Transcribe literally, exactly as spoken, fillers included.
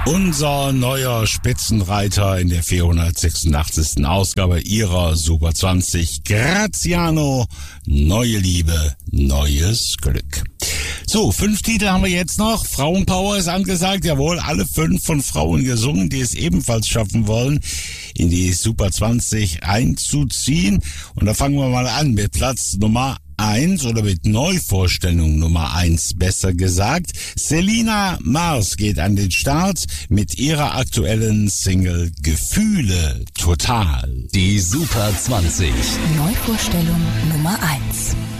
Unser neuer Spitzenreiter in der vierhundertsechsundachtzigsten Ausgabe ihrer Super zwanzig. Graziano, neue Liebe, neues Glück. So, fünf Titel haben wir jetzt noch. Frauenpower ist angesagt. Jawohl, alle fünf von Frauen gesungen, die es ebenfalls schaffen wollen, in die Super zwanzig einzuziehen. Und da fangen wir mal an mit Platz Nummer eins oder mit Neuvorstellung Nummer eins, besser gesagt. Selina Mars geht an den Start mit ihrer aktuellen Single Gefühle total. Die Super zwanzig. Neuvorstellung Nummer eins.